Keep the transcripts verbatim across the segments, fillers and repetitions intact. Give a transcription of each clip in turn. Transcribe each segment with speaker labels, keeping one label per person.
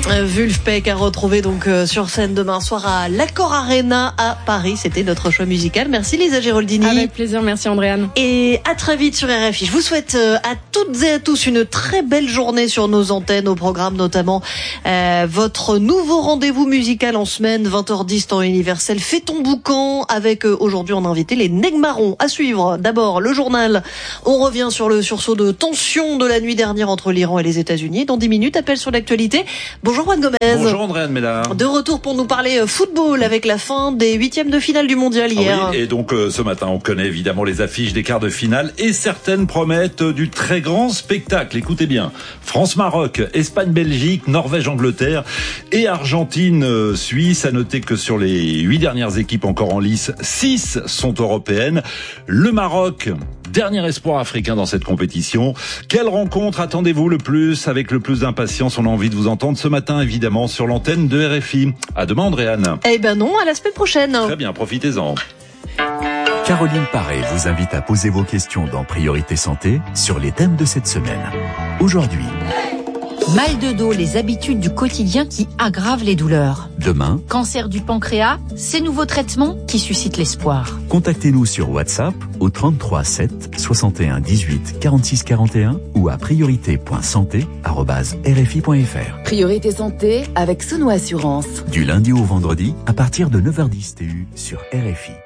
Speaker 1: Vulfpeck a retrouvé donc euh, sur scène demain soir à l'Accor Arena à Paris. C'était notre choix musical. Merci Lisa Giraldini.
Speaker 2: Avec plaisir, merci Andréane.
Speaker 1: Et à très vite sur R F I. Je vous souhaite euh, à toutes et à tous une très belle journée sur nos antennes, au programme notamment euh, votre nouveau rendez-vous musical en semaine, vingt heures dix temps universel. Fais ton boucan avec euh, aujourd'hui on a invité les Negmarons. À suivre d'abord le journal. On revient sur le sursaut de tension de la nuit dernière entre l'Iran et les États-Unis. Dans dix minutes, appel sur l'actualité. Bonjour Juan Gomez.
Speaker 3: Bonjour Andréane Ménard.
Speaker 1: De retour pour nous parler football avec la fin des huitièmes de finale du mondial hier.
Speaker 3: Ah oui, et donc euh, ce matin on connaît évidemment les affiches des quarts de finale et certaines promettent euh, du très grand spectacle. Écoutez bien, France-Maroc, Espagne-Belgique, Norvège-Angleterre et Argentine-Suisse. À noter que sur les huit dernières équipes encore en lice, six sont européennes. Le Maroc, dernier espoir africain dans cette compétition. Quelle rencontre attendez-vous le plus, avec le plus d'impatience? On a envie de vous entendre ce matin, évidemment, sur l'antenne de R F I. À demain, Andréane.
Speaker 1: Eh ben non, à la semaine prochaine.
Speaker 3: Très bien, profitez-en.
Speaker 4: Caroline Paré vous invite à poser vos questions dans Priorité Santé sur les thèmes de cette semaine. Aujourd'hui,
Speaker 5: mal de dos, les habitudes du quotidien qui aggravent les douleurs.
Speaker 4: Demain,
Speaker 5: Cancer du pancréas, ces nouveaux traitements qui suscitent l'espoir.
Speaker 4: contactez-nous sur WhatsApp au trente-trois sept soixante et un dix-huit quarante-six quarante et un ou à priorité point santé arobase r f i point f r.
Speaker 6: Priorité Santé avec Sono Assurance.
Speaker 4: Du lundi au vendredi à partir de neuf heures dix T U sur R F I.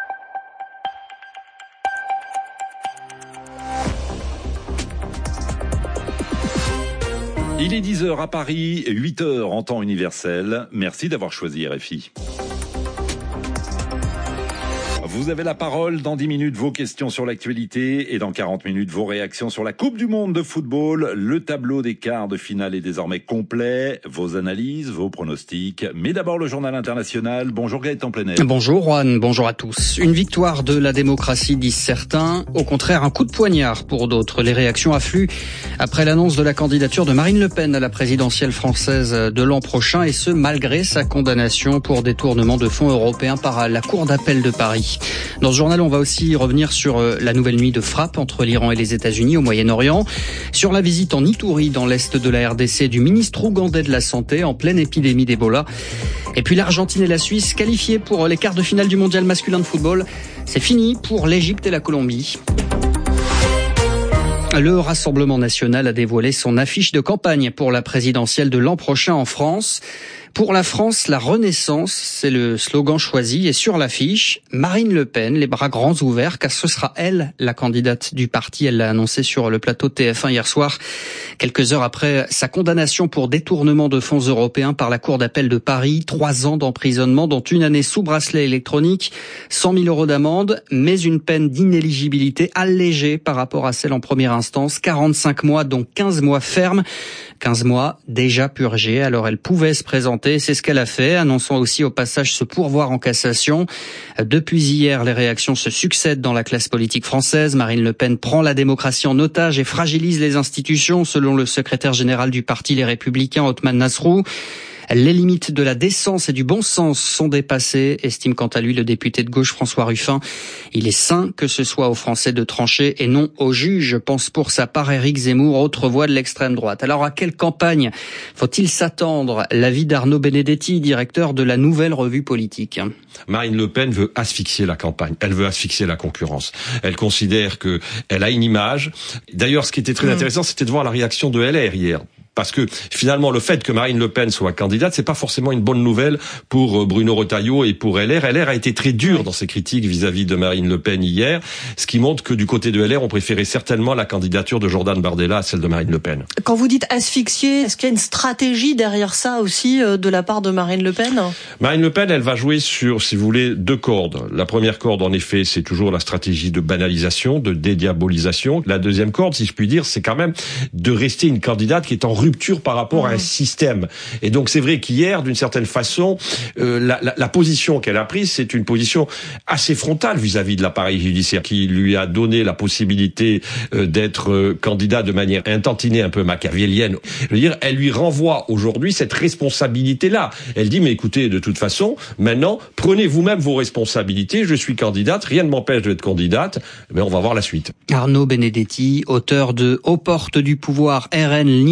Speaker 3: Il est dix heures à Paris, huit heures en temps universel. Merci d'avoir choisi R F I. Vous avez la parole dans dix minutes, vos questions sur l'actualité et dans quarante minutes, vos réactions sur la Coupe du Monde de football. Le tableau des quarts de finale est désormais complet. Vos analyses, vos pronostics. Mais d'abord, le journal international. Bonjour Gaëtan Plenel.
Speaker 7: Bonjour Juan, bonjour à tous. Une victoire de la démocratie, disent certains. Au contraire, un coup de poignard pour d'autres. Les réactions affluent après l'annonce de la candidature de Marine Le Pen à la présidentielle française de l'an prochain, et ce, malgré sa condamnation pour détournement de fonds européens par la Cour d'appel de Paris. Dans ce journal, on va aussi revenir sur la nouvelle nuit de frappe entre l'Iran et les États-Unis au Moyen-Orient, sur la visite en Ituri dans l'est de la R D C du ministre ougandais de la Santé en pleine épidémie d'Ebola. Et puis l'Argentine et la Suisse qualifiées pour les quarts de finale du mondial masculin de football. C'est fini pour l'Égypte et la Colombie. Le Rassemblement national a dévoilé son affiche de campagne pour la présidentielle de l'an prochain en France. Pour la France, la renaissance, c'est le slogan choisi. Et sur l'affiche, Marine Le Pen, les bras grands ouverts, car ce sera elle, la candidate du parti. Elle l'a annoncé sur le plateau de T F un hier soir, quelques heures après sa condamnation pour détournement de fonds européens par la Cour d'appel de Paris. Trois ans d'emprisonnement, dont une année sous bracelet électronique, cent mille euros d'amende, mais une peine d'inéligibilité allégée par rapport à celle en première instance. quarante-cinq mois, dont quinze mois fermes. quinze mois déjà purgés, alors elle pouvait se présenter. C'est ce qu'elle a fait, annonçant aussi au passage ce pourvoi en cassation. Depuis hier, les réactions se succèdent dans la classe politique française. Marine Le Pen prend la démocratie en otage et fragilise les institutions, selon le secrétaire général du parti Les Républicains, Othman Nasrou. Les limites de la décence et du bon sens sont dépassées, estime quant à lui le député de gauche François Ruffin. Il est sain que ce soit aux Français de trancher et non aux juges, pense pour sa part Éric Zemmour, autre voix de l'extrême droite. Alors à quelle campagne faut-il s'attendre? L'avis d'Arnaud Benedetti, directeur de la Nouvelle Revue Politique.
Speaker 8: Marine Le Pen veut asphyxier la campagne, elle veut asphyxier la concurrence. Elle considère que elle a une image. D'ailleurs, ce qui était très mmh. intéressant, c'était de voir la réaction de L R hier. Parce que finalement, le fait que Marine Le Pen soit candidate, c'est pas forcément une bonne nouvelle pour Bruno Retailleau et pour L R. L R a été très dur dans ses critiques vis-à-vis de Marine Le Pen hier, ce qui montre que du côté de L R, on préférait certainement la candidature de Jordan Bardella à celle de Marine Le Pen.
Speaker 1: Quand vous dites asphyxier, est-ce qu'il y a une stratégie derrière ça aussi de la part de Marine Le Pen?
Speaker 8: Marine Le Pen, elle va jouer sur, si vous voulez, deux cordes. La première corde, en effet, c'est toujours la stratégie de banalisation, de dédiabolisation. La deuxième corde, si je puis dire, c'est quand même de rester une candidate qui est en rupture par rapport à un système. Et donc c'est vrai qu'hier, d'une certaine façon, euh, la, la, la position qu'elle a prise, c'est une position assez frontale vis-à-vis de l'appareil judiciaire, qui lui a donné la possibilité euh, d'être euh, candidat de manière intentinée, un peu machiavélienne. Je veux dire, elle lui renvoie aujourd'hui cette responsabilité-là. Elle dit, mais écoutez, de toute façon, maintenant, prenez vous-même vos responsabilités. Je suis candidate, rien ne m'empêche d'être candidate, mais on va voir la suite.
Speaker 7: Arnaud Benedetti, auteur de Aux portes du pouvoir, R N, l'inéluctable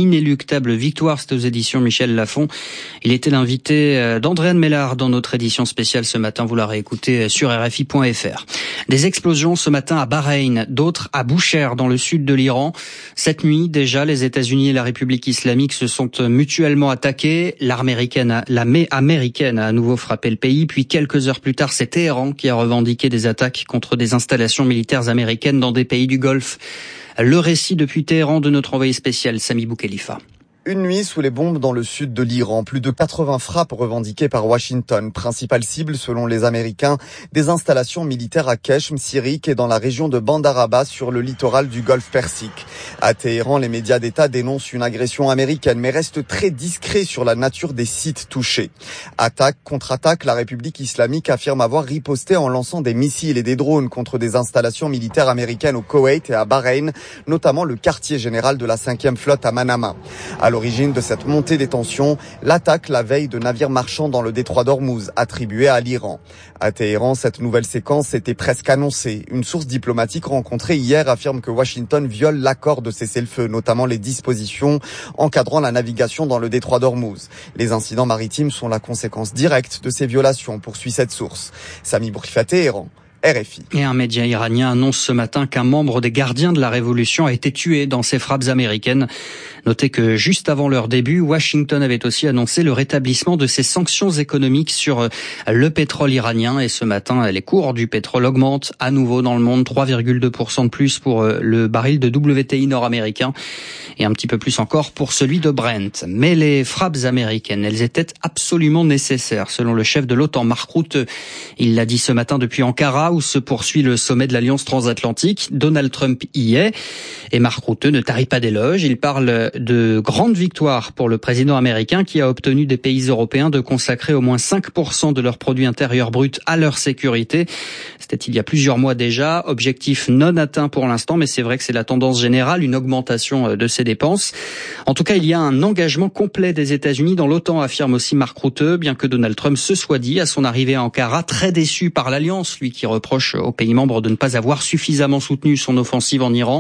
Speaker 7: inéluctable victoire, c'était aux éditions Michel Lafon. Il était l'invité d'Andréane Mellard dans notre édition spéciale ce matin. Vous la réécoutez sur R F I point F R. Des explosions ce matin à Bahreïn, d'autres à Boucher dans le sud de l'Iran. Cette nuit, déjà, les États-Unis et la République islamique se sont mutuellement attaqués. L'armée américaine, l'armée américaine a à nouveau frappé le pays. Puis quelques heures plus tard, c'est Téhéran qui a revendiqué des attaques contre des installations militaires américaines dans des pays du Golfe. Le récit depuis Téhéran de notre envoyé spécial, Sami Boukhelifa.
Speaker 2: Une nuit sous les bombes dans le sud de l'Iran. Plus de quatre-vingts frappes revendiquées par Washington. Principale cible, selon les Américains, des installations militaires à Keshm, Sirik et dans la région de Bandar Abbas sur le littoral du Golfe Persique. À Téhéran, les médias d'État dénoncent une agression américaine, mais restent très discrets sur la nature des sites touchés. Attaque, contre-attaque, la République islamique affirme avoir riposté en lançant des missiles et des drones contre des installations militaires américaines au Koweït et à Bahreïn, notamment le quartier général de la cinquième flotte à Manama. À l'origine de cette montée des tensions, l'attaque la veille de navires marchands dans le détroit d'Ormuz, attribuée à l'Iran. À Téhéran, cette nouvelle séquence était presque annoncée. Une source diplomatique rencontrée hier affirme que Washington viole l'accord de cessez-le-feu, notamment les dispositions encadrant la navigation dans le détroit d'Ormuz. Les incidents maritimes sont la conséquence directe de ces violations, poursuit cette source. Sami Boukhelifa, Téhéran. R F I.
Speaker 7: Et un média iranien annonce ce matin qu'un membre des gardiens de la révolution a été tué dans ces frappes américaines. Notez que juste avant leur début, Washington avait aussi annoncé le rétablissement de ses sanctions économiques sur le pétrole iranien. Et ce matin, les cours du pétrole augmentent à nouveau dans le monde, trois virgule deux pour cent de plus pour le baril de W T I nord-américain et un petit peu plus encore pour celui de Brent. Mais les frappes américaines, elles étaient absolument nécessaires, selon le chef de l'OTAN, Mark Rutte. Il l'a dit ce matin depuis Ankara, où se poursuit le sommet de l'Alliance transatlantique. Donald Trump y est. Et Mark Rutte ne tarit pas d'éloges. Il parle de grandes victoires pour le président américain qui a obtenu des pays européens de consacrer au moins cinq pour cent de leur produit intérieur brut à leur sécurité. C'était il y a plusieurs mois déjà. Objectif non atteint pour l'instant, mais c'est vrai que c'est la tendance générale, une augmentation de ces dépenses. En tout cas, il y a un engagement complet des États-Unis dans l'OTAN, affirme aussi Mark Rutte, bien que Donald Trump se soit dit à son arrivée à Ankara très déçu par l'Alliance, lui qui reproche aux pays membres de ne pas avoir suffisamment soutenu son offensive en Iran.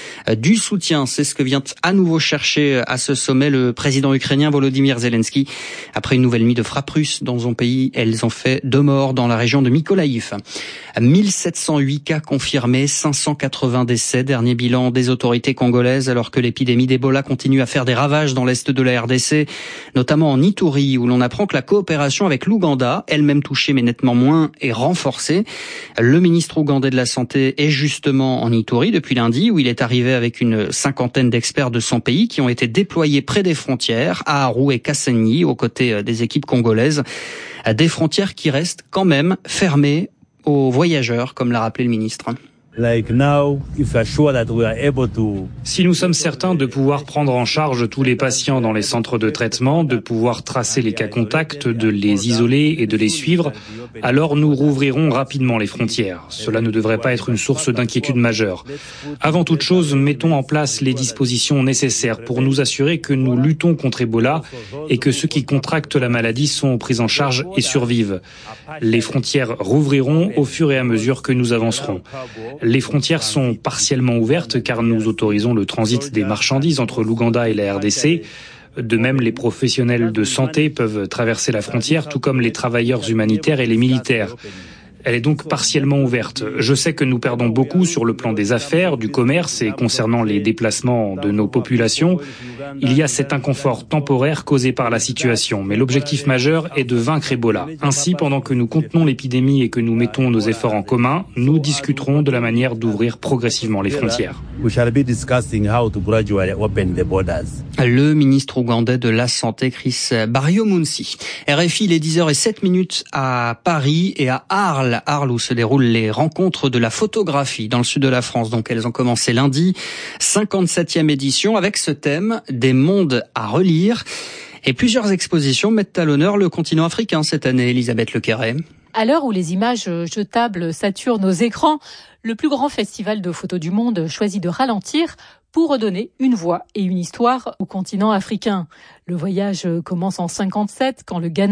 Speaker 7: Du soutien, c'est ce que vient à nouveau chercher à ce sommet le président ukrainien Volodymyr Zelensky. Après une nouvelle nuit de frappes russes dans son pays, elles ont fait deux morts dans la région de Mykolaïv. mille sept cent huit cas confirmés, cinq cent quatre-vingts décès, dernier bilan des autorités congolaises, alors que l'épidémie d'Ebola continue à faire des ravages dans l'est de la R D C, notamment en Ituri, où l'on apprend que la coopération avec l'Ouganda, elle-même touchée mais nettement moins, est renforcée. Le ministre ougandais de la Santé est justement en Ituri depuis lundi, où il est arrivé avec une cinquantaine d'experts de son pays qui ont été déployés près des frontières, à Aru et Kassenyi, aux côtés des équipes congolaises. Des frontières qui restent quand même fermées aux voyageurs, comme l'a rappelé le ministre.
Speaker 9: Like now, if you are sure that we are able to...
Speaker 10: Si nous sommes certains de pouvoir prendre en charge tous les patients dans les centres de traitement, de pouvoir tracer les cas contacts, de les isoler et de les suivre, alors nous rouvrirons rapidement les frontières. Cela ne devrait pas être une source d'inquiétude majeure. Avant toute chose, mettons en place les dispositions nécessaires pour nous assurer que nous luttons contre Ebola et que ceux qui contractent la maladie sont pris en charge et survivent. Les frontières rouvriront au fur et à mesure que nous avancerons. Les frontières sont partiellement ouvertes car nous autorisons le transit des marchandises entre l'Ouganda et la R D C. De même, les professionnels de santé peuvent traverser la frontière, tout comme les travailleurs humanitaires et les militaires. Elle est donc partiellement ouverte. Je sais que nous perdons beaucoup sur le plan des affaires, du commerce et concernant les déplacements de nos populations. Il y a cet inconfort temporaire causé par la situation, mais l'objectif majeur est de vaincre Ebola. Ainsi, pendant que nous contenons l'épidémie et que nous mettons nos efforts en commun, nous discuterons de la manière d'ouvrir progressivement les frontières.
Speaker 7: Le ministre ougandais de la Santé, Chris Baryomunsi. R F I, il est dix heures zéro sept à Paris et à Arles. Arles où se déroulent les rencontres de la photographie dans le sud de la France. Donc elles ont commencé lundi, cinquante-septième édition avec ce thème des mondes à relire. Et plusieurs expositions mettent à l'honneur le continent africain cette année, Elisabeth Lequeret.
Speaker 11: À l'heure où les images jetables saturent nos écrans, le plus grand festival de photos du monde choisit de ralentir pour redonner une voix et une histoire au continent africain. Le voyage commence en cinquante-sept quand le Ghana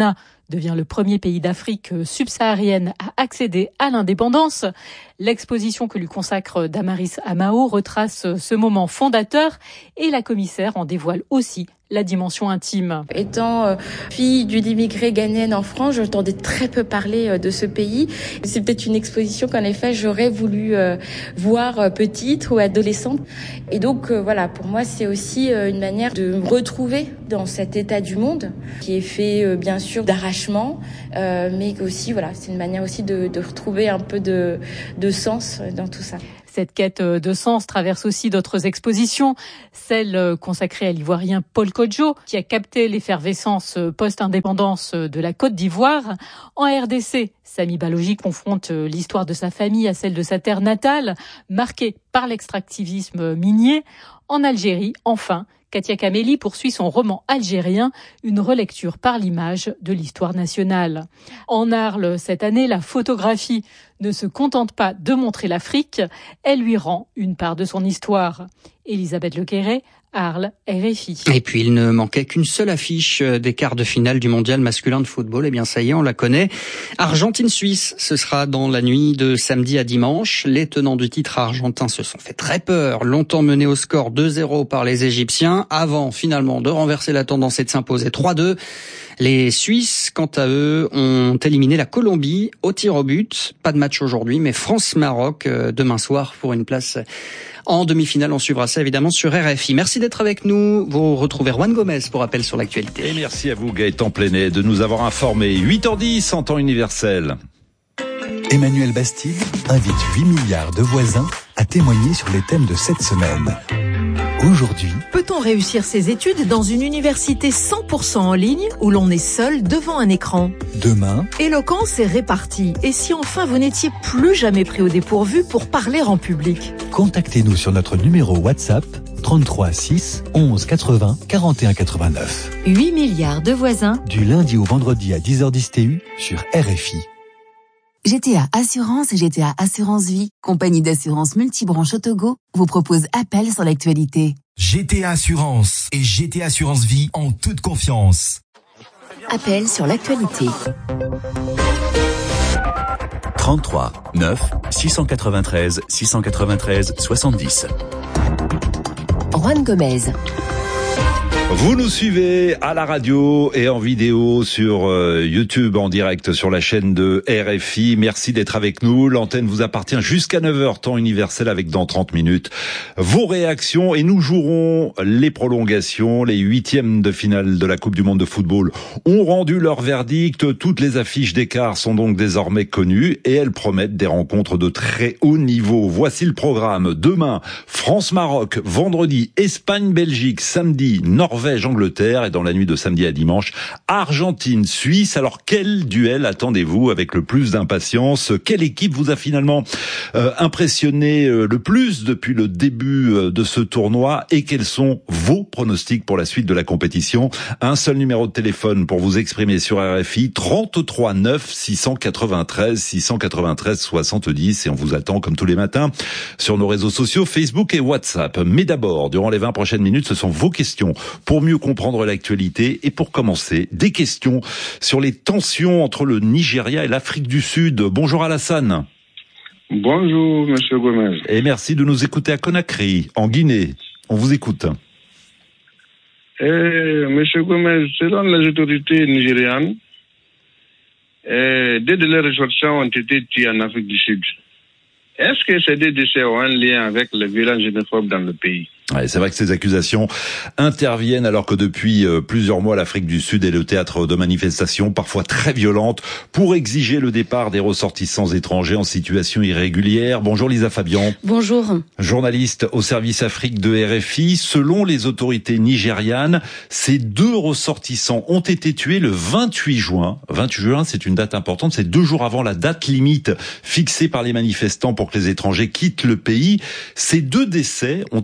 Speaker 11: devient le premier pays d'Afrique subsaharienne à accéder à l'indépendance. L'exposition que lui consacre Damaris Amao retrace ce moment fondateur et la commissaire en dévoile aussi la dimension intime.
Speaker 12: Étant euh, fille d'une immigrée ghanéenne en France, j'entendais très peu parler euh, de ce pays. C'est peut-être une exposition qu'en effet j'aurais voulu euh, voir euh, petite ou adolescente. Et donc euh, voilà, pour moi c'est aussi euh, une manière de me retrouver dans cet état du monde qui est fait euh, bien sûr d'arrachement, euh, mais aussi voilà, c'est une manière aussi de, de retrouver un peu de, de sens dans tout ça.
Speaker 11: Cette quête de sens traverse aussi d'autres expositions, celle consacrée à l'Ivoirien Paul Kodjo, qui a capté l'effervescence post-indépendance de la Côte d'Ivoire. En R D C, Sami Balogi confronte l'histoire de sa famille à celle de sa terre natale, marquée par l'extractivisme minier. En Algérie, enfin, Katia Kameli poursuit son roman algérien, une relecture par l'image de l'histoire nationale. En Arles, cette année, la photographie ne se contente pas de montrer l'Afrique, elle lui rend une part de son histoire. Elisabeth Lequéré, Arles, R F I.
Speaker 7: Et puis il ne manquait qu'une seule affiche des quarts de finale du mondial masculin de football. Eh bien ça y est, on la connaît. Argentine-Suisse, ce sera dans la nuit de samedi à dimanche. Les tenants du titre argentin se sont fait très peur, longtemps menés au score deux zéro par les Égyptiens, avant finalement de renverser la tendance et de s'imposer trois deux. Les Suisses, quant à eux, ont éliminé la Colombie au tir au but. Pas de match aujourd'hui, mais France-Maroc demain soir pour une place en demi-finale. On suivra ça évidemment sur R F I. Merci d'être avec nous. Vous retrouvez Juan Gomez pour rappel sur l'actualité.
Speaker 3: Et merci à vous Gaëtan Plenet de nous avoir informés. huit heures dix en temps universel.
Speaker 13: Emmanuel Bastide invite huit milliards de voisins à témoigner sur les thèmes de cette semaine. Aujourd'hui,
Speaker 14: peut-on réussir ses études dans une université cent pour cent en ligne où l'on est seul devant un écran?
Speaker 13: Demain,
Speaker 14: éloquence et répartie. Et si enfin vous n'étiez plus jamais pris au dépourvu pour parler en public?
Speaker 13: Contactez-nous sur notre numéro WhatsApp trente-trois six onze quatre-vingts quarante et un quatre-vingt-neuf.
Speaker 5: huit milliards de voisins.
Speaker 13: Du lundi au vendredi à dix heures dix T U sur R F I.
Speaker 6: G T A Assurance et G T A Assurance Vie, compagnie d'assurance multibranche au Togo, vous propose appel sur l'actualité.
Speaker 15: G T A Assurance et G T A Assurance Vie en toute confiance.
Speaker 6: Appel sur l'actualité.
Speaker 4: trente-trois neuf six cent quatre-vingt-treize six cent quatre-vingt-treize soixante-dix.
Speaker 6: Juan Gomez.
Speaker 3: Vous nous suivez à la radio et en vidéo sur euh, YouTube en direct sur la chaîne de R F I. Merci d'être avec nous. L'antenne vous appartient jusqu'à neuf heures, temps universel, avec dans trente minutes vos réactions. Et nous jouerons les prolongations. Les huitièmes de finale de la Coupe du Monde de football ont rendu leur verdict. Toutes les affiches d'écart sont donc désormais connues et elles promettent des rencontres de très haut niveau. Voici le programme. Demain, France-Maroc. Vendredi, Espagne-Belgique. Samedi, Norvège. Norvège-Angleterre et dans la nuit de samedi à dimanche, Argentine-Suisse. Alors quel duel attendez-vous avec le plus d'impatience? Quelle équipe vous a finalement euh, impressionné euh, le plus depuis le début euh, de ce tournoi et quels sont vos pronostics pour la suite de la compétition? Un seul numéro de téléphone pour vous exprimer sur R F I, trente-trois neuf six cent quatre-vingt-treize six cent quatre-vingt-treize soixante-dix et on vous attend comme tous les matins sur nos réseaux sociaux Facebook et WhatsApp. Mais d'abord, durant les vingt prochaines minutes, ce sont vos questions pour mieux comprendre l'actualité et pour commencer, des questions sur les tensions entre le Nigeria et l'Afrique du Sud. Bonjour Alassane.
Speaker 16: Bonjour Monsieur Gomez.
Speaker 3: Et merci de nous écouter à Conakry, en Guinée. On vous écoute.
Speaker 16: Eh, Monsieur Gomez, selon les autorités nigérianes, eh, deux de leurs ressortissants ont été tués en Afrique du Sud. Est-ce que ces deux décès ont un lien avec les violences xénophobes dans le pays?
Speaker 3: Ouais, c'est vrai que ces accusations interviennent alors que depuis euh, plusieurs mois, l'Afrique du Sud est le théâtre de manifestations parfois très violentes pour exiger le départ des ressortissants étrangers en situation irrégulière. Bonjour Lisa Fabian.
Speaker 12: Bonjour.
Speaker 3: Journaliste au service Afrique de R F I. Selon les autorités nigérianes, ces deux ressortissants ont été tués le vingt-huit juin. vingt-huit juin, c'est une date importante, c'est deux jours avant la date limite fixée par les manifestants pour que les étrangers quittent le pays. Ces deux décès ont-ils un lien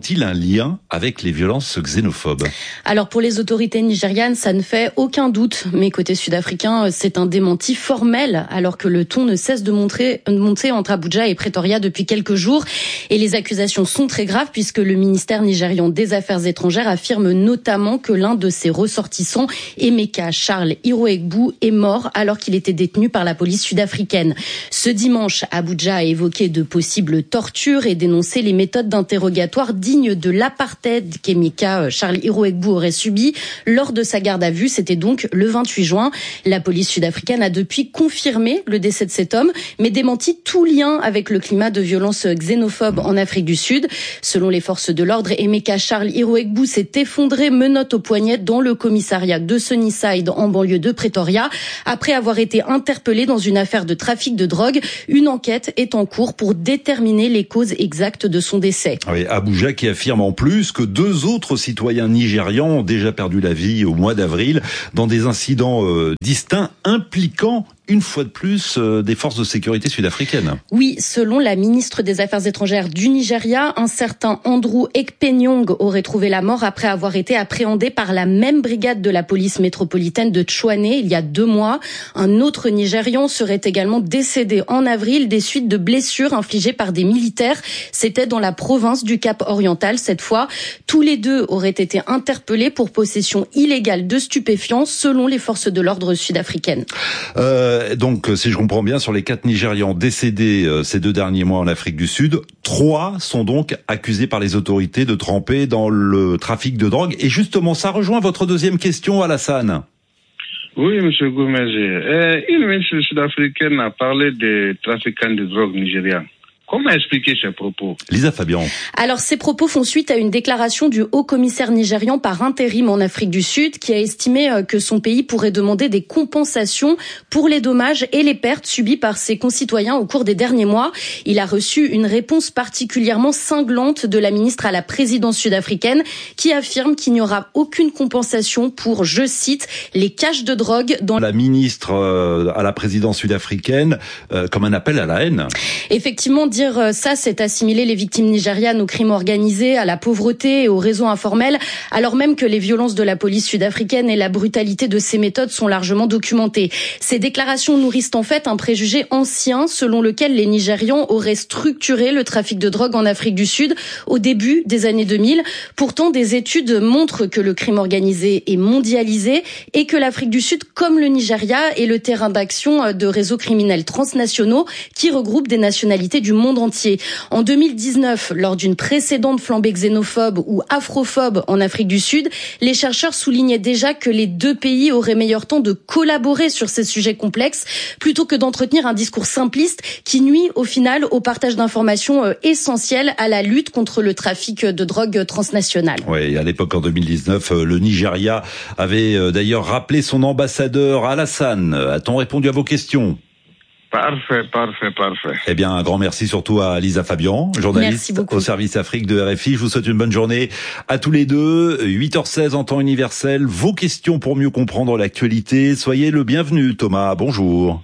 Speaker 3: lien avec les violences xénophobes.
Speaker 12: Alors pour les autorités nigérianes, ça ne fait aucun doute, mais côté sud-africain, c'est un démenti formel, alors que le ton ne cesse de, montrer, de monter entre Abuja et Pretoria depuis quelques jours. Et les accusations sont très graves, puisque le ministère nigérian des Affaires étrangères affirme notamment que l'un de ses ressortissants, Emeka Charles Iroegbu, est mort alors qu'il était détenu par la police sud-africaine. Ce dimanche, Abuja a évoqué de possibles tortures et dénoncé les méthodes d'interrogatoire dignes de l'apartheid qu'Emeka Charles Iroegbu aurait subi lors de sa garde à vue. C'était donc le vingt-huit juin. La police sud-africaine a depuis confirmé le décès de cet homme, mais démenti tout lien avec le climat de violence xénophobe en Afrique du Sud. Selon les forces de l'ordre, Emeka Charles Iroegbu s'est effondré menottes au poignet dans le commissariat de Sunnyside en banlieue de Pretoria après avoir été interpellé dans une affaire de trafic de drogue. Une enquête est en cours pour déterminer les causes exactes de son décès.
Speaker 3: Oui, Abuja qui affirme en plus que deux autres citoyens nigérians ont déjà perdu la vie au mois d'avril dans des incidents euh, distincts impliquant une fois de plus euh, des forces de sécurité sud-africaines.
Speaker 12: Oui, selon la ministre des Affaires étrangères du Nigeria, un certain Andrew Ekpenyong aurait trouvé la mort après avoir été appréhendé par la même brigade de la police métropolitaine de Tchouané il y a deux mois. Un autre Nigérian serait également décédé en avril des suites de blessures infligées par des militaires. C'était dans la province du Cap-Oriental cette fois. Tous les deux auraient été interpellés pour possession illégale de stupéfiants selon les forces de l'ordre sud-africaines.
Speaker 3: Euh... Donc, si je comprends bien, sur les quatre Nigérians décédés euh, ces deux derniers mois en Afrique du Sud, trois sont donc accusés par les autorités de tremper dans le trafic de drogue. Et justement, ça rejoint votre deuxième question, Alassane.
Speaker 16: Oui, M. Goumezi. Euh, une ministre sud-africaine a parlé des trafiquants de drogue nigériens. Comment expliquer ces propos?
Speaker 3: Lisa Fabian.
Speaker 12: Alors, ces propos font suite à une déclaration du haut-commissaire nigérian par intérim en Afrique du Sud qui a estimé que son pays pourrait demander des compensations pour les dommages et les pertes subies par ses concitoyens au cours des derniers mois. Il a reçu une réponse particulièrement cinglante de la ministre à la présidence sud-africaine qui affirme qu'il n'y aura aucune compensation pour, je cite, les caches de drogue dans...
Speaker 3: La ministre euh, à la présidence sud-africaine euh, comme un appel à la haine.
Speaker 12: Effectivement, dire ça, c'est assimiler les victimes nigérianes au crime organisé, à la pauvreté et aux réseaux informels, alors même que les violences de la police sud-africaine et la brutalité de ses méthodes sont largement documentées. Ces déclarations nourrissent en fait un préjugé ancien selon lequel les Nigérians auraient structuré le trafic de drogue en Afrique du Sud au début des années deux mille. Pourtant, des études montrent que le crime organisé est mondialisé et que l'Afrique du Sud, comme le Nigeria, est le terrain d'action de réseaux criminels transnationaux qui regroupent des nationalités du monde entier. En deux mille dix-neuf, lors d'une précédente flambée xénophobe ou afrophobe en Afrique du Sud, les chercheurs soulignaient déjà que les deux pays auraient meilleur temps de collaborer sur ces sujets complexes plutôt que d'entretenir un discours simpliste qui nuit au final au partage d'informations essentielles à la lutte contre le trafic de drogue transnationale.
Speaker 3: Oui, à l'époque en deux mille dix-neuf, le Nigeria avait d'ailleurs rappelé son ambassadeur Alassane. A-t-on répondu à vos questions ?
Speaker 16: Parfait, parfait, parfait.
Speaker 3: Eh bien, un grand merci surtout à Lisa Fabian, journaliste au service Afrique de R F I. Je vous souhaite une bonne journée à tous les deux. huit heures seize en temps universel. Vos questions pour mieux comprendre l'actualité. Soyez le bienvenu, Thomas. Bonjour.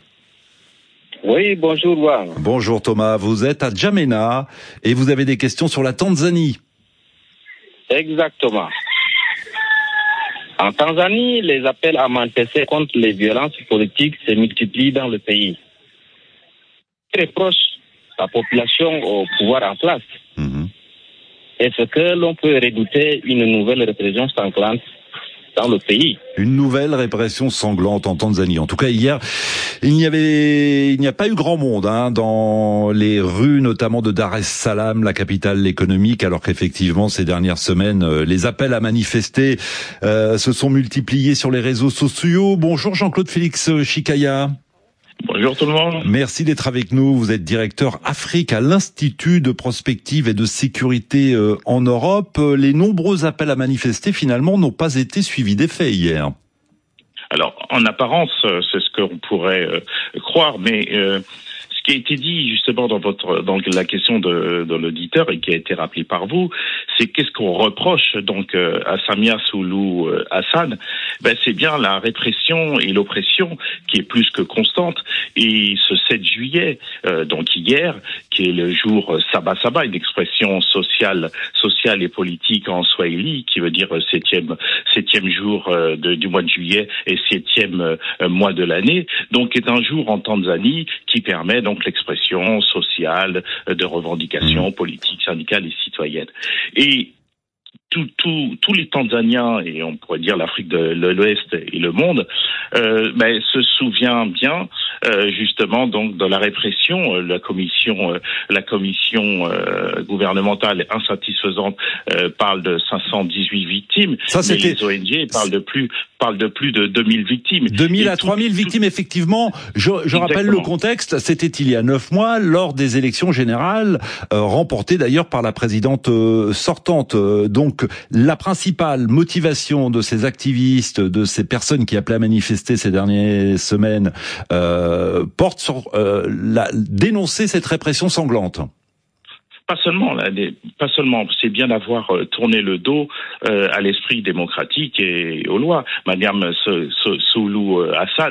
Speaker 17: Oui, bonjour, Juan.
Speaker 3: Bonjour, Thomas. Vous êtes à Djamena et vous avez des questions sur la Tanzanie.
Speaker 17: Exactement. En Tanzanie, les appels à manifester contre les violences politiques se multiplient dans le pays. Très proche la population au pouvoir en place. Mmh. Est-ce que l'on peut redouter une nouvelle répression sanglante dans le pays?
Speaker 3: Une nouvelle répression sanglante en Tanzanie. En tout cas, hier, il n'y avait, il n'y a pas eu grand monde hein, dans les rues, notamment de Dar es Salaam, la capitale économique, alors qu'effectivement, ces dernières semaines, les appels à manifester euh, se sont multipliés sur les réseaux sociaux. Bonjour Jean-Claude Félix Chikaya.
Speaker 18: Bonjour tout le monde.
Speaker 3: Merci d'être avec nous. Vous êtes directeur Afrique à l'Institut de prospective et de sécurité en Europe. Les nombreux appels à manifester, finalement, n'ont pas été suivis d'effet hier.
Speaker 18: Alors, en apparence, c'est ce qu'on pourrait euh, croire, mais euh, ce qui a été dit justement dans votre dans la question de, de l'auditeur et qui a été rappelé par vous, c'est qu'est-ce qu'on reproche donc euh, à Samia Suluhu euh, Hassan, ben, c'est bien la répression et l'oppression qui est plus que constante. Et ce sept juillet, euh, donc hier, qui est le jour Saba Saba, une expression sociale, sociale et politique en swahili, qui veut dire septième, septième jour euh, de, du mois de juillet et septième euh, mois de l'année, donc est un jour en Tanzanie qui permet donc l'expression sociale euh, de revendications politiques, syndicales et citoyennes. Et Tout, tout, tous les Tanzaniens, et on pourrait dire l'Afrique de l'Ouest et le monde, euh, ben, se souvient bien euh, justement donc de la répression. Euh, la commission, euh, la commission euh, gouvernementale insatisfaisante euh, parle de cinq cent dix-huit victimes.
Speaker 3: Ça,
Speaker 18: mais les O N G parlent de plus, parlent de plus de deux mille victimes.
Speaker 3: deux mille
Speaker 18: et
Speaker 3: à
Speaker 18: tout,
Speaker 3: trois mille victimes,
Speaker 18: tout...
Speaker 3: effectivement. Je, je rappelle le contexte. C'était il y a neuf mois, lors des élections générales, euh, remportées d'ailleurs par la présidente euh, sortante. Euh, donc, la principale motivation de ces activistes, de ces personnes qui appelaient à manifester ces dernières semaines, euh, porte sur euh, la, dénoncer cette répression sanglante.
Speaker 18: Pas seulement, là, des, pas seulement. C'est bien d'avoir euh, tourné le dos euh, à l'esprit démocratique et aux lois. Madame Soulou Hassan